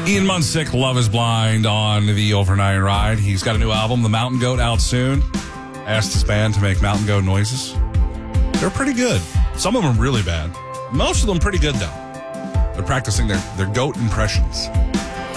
Ian Munsick, Love is Blind on the Overnight Ride. He's got a new album, The Mountain Goat, out soon. Asked his band to make mountain goat noises. They're pretty good. Some of them really bad. Most of them pretty good, though. They're practicing their goat impressions.